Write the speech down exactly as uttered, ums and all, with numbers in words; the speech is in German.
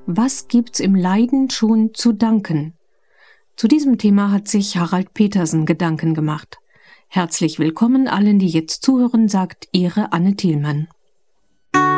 Was gibt's im Leiden schon zu danken? Zu diesem Thema hat sich Harald Petersen Gedanken gemacht. Herzlich willkommen allen, die jetzt zuhören, sagt Ihre Anne Thielmann.